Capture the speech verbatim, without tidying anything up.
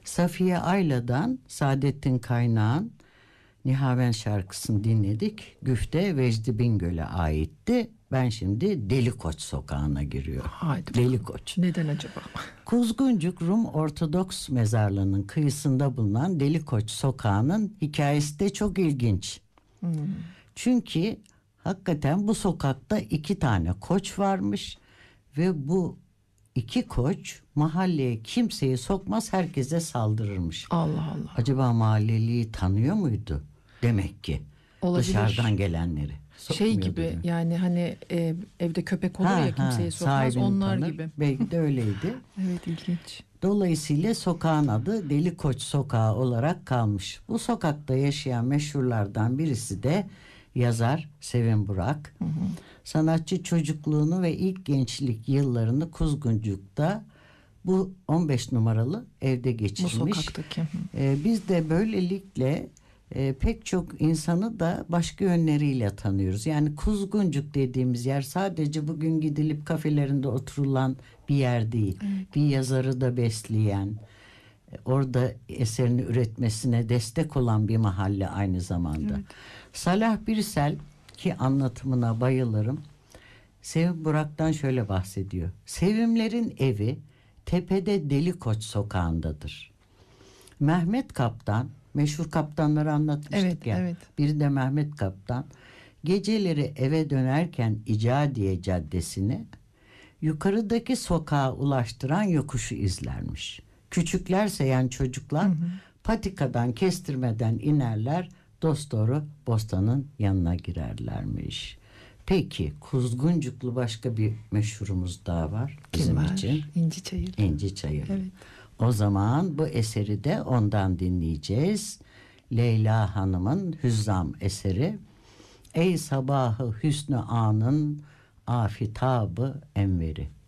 Safiye Ayla'dan Saadettin Kaynağ'ın Nihaven şarkısını dinledik. Güfte Vecdi Bingöl'e aitti. Ben şimdi Deli Koç sokağına giriyorum. Haydi Deli bakalım. Koç. Neden acaba? Kuzguncuk Rum Ortodoks mezarlığının kıyısında bulunan Deli Koç sokağının hikayesi de çok ilginç. Hmm. Çünkü hakikaten bu sokakta iki tane koç varmış ve bu iki koç mahalleye kimseyi sokmaz, herkese saldırırmış. Allah Allah. Acaba mahalleliyi tanıyor muydu? Demek ki Olabilir. Dışarıdan gelenleri. Şey gibi demek. yani hani e, evde köpek olur Ha, ya kimseyi ha, sokmaz, sahibini onlar tanır. gibi. Belki de öyleydi. Evet, ilginç. Dolayısıyla sokağın adı Deli Koç Sokağı olarak kalmış. Bu sokakta yaşayan meşhurlardan birisi de yazar Sevim Burak. Hı hı. Sanatçı çocukluğunu ve ilk gençlik yıllarını Kuzguncuk'ta bu on beş numaralı evde geçirmiş. Bu sokaktaki. Hı. Ee, biz de böylelikle e, pek çok insanı da başka yönleriyle tanıyoruz. Yani Kuzguncuk dediğimiz yer sadece bugün gidilip kafelerinde oturulan bir yer değil. Evet. Bir yazarı da besleyen, orada eserini üretmesine destek olan bir mahalle aynı zamanda. Evet. Salah Birsel, ki anlatımına bayılırım, Sevim Burak'tan şöyle bahsediyor. Sevimlerin evi tepede Deli Koç sokağındadır. Mehmet Kaptan, meşhur kaptanları anlatmıştık Evet, ya. evet. Biri de Mehmet Kaptan. Geceleri eve dönerken İcadiye Caddesi'ne yukarıdaki sokağa ulaştıran yokuşu izlermiş. Küçüklerse yani çocuklar, hı hı, patikadan kestirmeden inerler, dosdoğru Bostan'ın yanına girerlermiş. Peki Kuzguncuklu başka bir meşhurumuz daha var bizim Kim var? için. İnci Çayır. İnci Çayır. Evet. O zaman bu eseri de ondan dinleyeceğiz. Leyla Hanım'ın Hüzzam eseri. Ey sabahı hüsnü anın afitabı enveri.